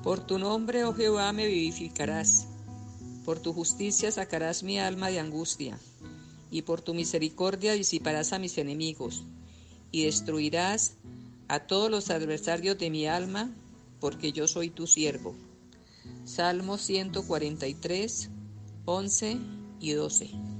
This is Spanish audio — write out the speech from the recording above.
Por tu nombre, oh Jehová, me vivificarás. Por tu justicia sacarás mi alma de angustia, y por tu misericordia disiparás a mis enemigos, y destruirás a todos los adversarios de mi alma, porque yo soy tu siervo. Salmo 143, 11 y 12.